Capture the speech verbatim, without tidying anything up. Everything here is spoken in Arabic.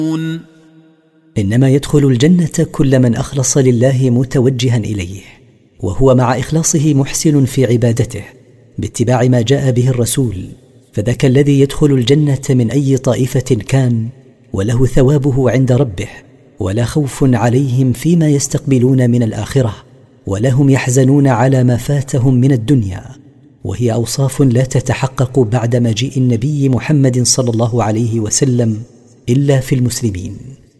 إنما يدخل الجنة كل من أخلص لله متوجها إليه، وهو مع إخلاصه محسن في عبادته باتباع ما جاء به الرسول، فذاك الذي يدخل الجنة من أي طائفة كان، وله ثوابه عند ربه، ولا خوف عليهم فيما يستقبلون من الآخرة، ولا هم يحزنون على ما فاتهم من الدنيا، وهي أوصاف لا تتحقق بعد مجيء النبي محمد صلى الله عليه وسلم إلا في المسلمين.